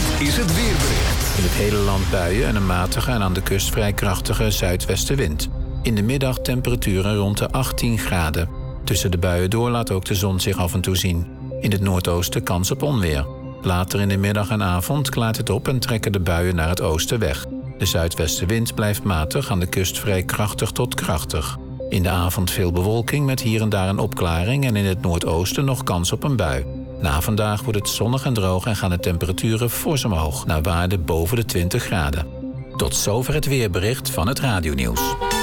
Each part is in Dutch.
Dit is het weerbericht. In het hele land buien en een matige en aan de kust vrij krachtige zuidwestenwind. In de middag temperaturen rond de 18 graden. Tussen de buien door laat ook de zon zich af en toe zien. In het noordoosten kans op onweer. Later in de middag en avond klaart het op en trekken de buien naar het oosten weg. De zuidwestenwind blijft matig, aan de kust vrij krachtig tot krachtig. In de avond veel bewolking met hier en daar een opklaring en in het noordoosten nog kans op een bui. Na vandaag wordt het zonnig en droog en gaan de temperaturen fors omhoog, naar waarden boven de 20 graden. Tot zover het weerbericht van het Radionieuws.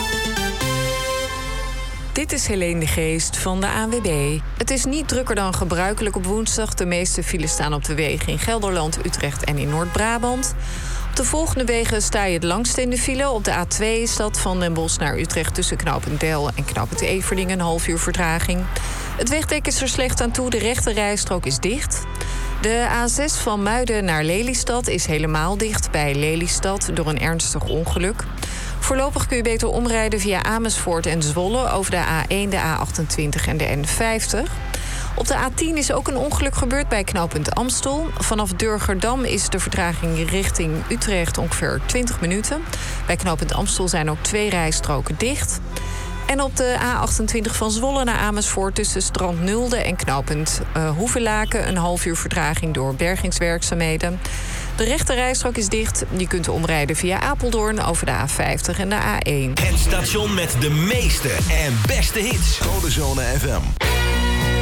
Dit is Helene de Geest van de ANWB. Het is niet drukker dan gebruikelijk op woensdag. De meeste files staan op de wegen in Gelderland, Utrecht en in Noord-Brabant. Op de volgende wegen sta je het langst in de file. Op de A2 is dat van Den Bosch naar Utrecht tussen knooppunt Del en knooppunt Everdingen, een half uur vertraging. Het wegdek is er slecht aan toe, de rechte rijstrook is dicht. De A6 van Muiden naar Lelystad is helemaal dicht bij Lelystad door een ernstig ongeluk. Voorlopig kun je beter omrijden via Amersfoort en Zwolle over de A1, de A28 en de N50. Op de A10 is ook een ongeluk gebeurd bij knooppunt Amstel. Vanaf Durgerdam is de vertraging richting Utrecht ongeveer 20 minuten. Bij knooppunt Amstel zijn ook 2 rijstroken dicht. En op de A28 van Zwolle naar Amersfoort tussen Strand Nulde en knooppunt Hoevelaken een half uur vertraging door bergingswerkzaamheden. De rechte rijstrook is dicht. Je kunt omrijden via Apeldoorn over de A50 en de A1. Het station met de meeste en beste hits. Codezone FM.